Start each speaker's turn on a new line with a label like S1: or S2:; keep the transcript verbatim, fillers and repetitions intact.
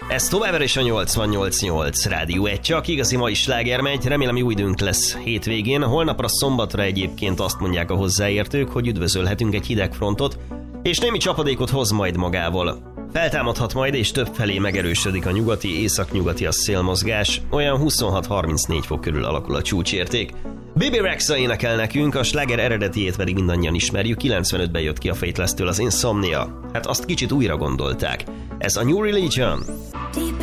S1: Ez továbbra is a nyolcvannyolc nyolc Rádió egy, csak igazi mai sláger megy, remélem jó időnk lesz hétvégén. Holnapra szombatra egyébként azt mondják a hozzáértők, hogy üdvözölhetünk egy hideg frontot, és némi csapadékot hoz majd magával. Feltámadhat majd, és többfelé megerősödik a nyugati, északnyugati a szélmozgás, olyan huszonhat-harmincnégy fok körül alakul a csúcsérték. bé bé Rexha énekel nekünk, a sláger eredetiét pedig mindannyian ismerjük, kilencvenötben jött ki a Faithless-től az Insomnia. Hát azt kicsit újra gondolták. Ez a New Religion.